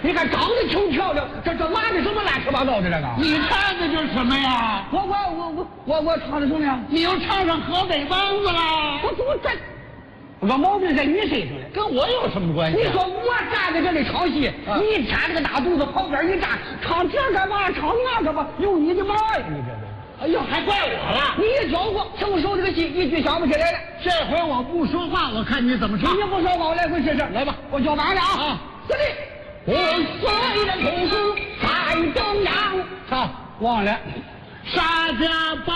你看长得挺漂亮，这拉的什么乱七八糟的这个？ 你唱的就是什么呀？ 我唱的什么呀？ 你又唱上河北梆子了？ 我毛病在你身上了， 跟我有什么关系？ 你说我站在这里唱戏，你牵着个大肚子旁边一站，唱这干嘛？唱那干嘛？有你的嘛呀？你这个。 哎呦，还怪我了！ 你也教过成熟这个戏，一句想不起来了。 这回我不说话，我看你怎么唱。 你不说话，我来回试试。 来吧， 我叫板了啊！司令，我虽然同属在中央， 唱忘了。 沙家浜